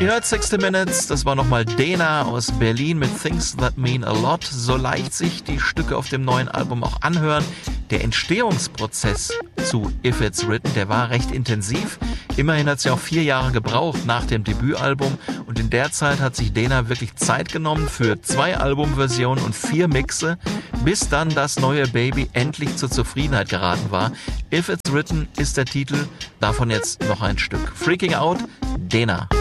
Ihr hört 60 Minutes, das war nochmal Dena aus Berlin mit Things That Mean a Lot. So leicht sich die Stücke auf dem neuen Album auch anhören, der Entstehungsprozess zu If It's Written, der war recht intensiv. Immerhin hat sie auch 4 Jahre gebraucht nach dem Debütalbum und in der Zeit hat sich Dena wirklich Zeit genommen für 2 Albumversionen und 4 Mixe, bis dann das neue Baby endlich zur Zufriedenheit geraten war. If It's Written ist der Titel, davon jetzt noch ein Stück. Freaking Out, Dena.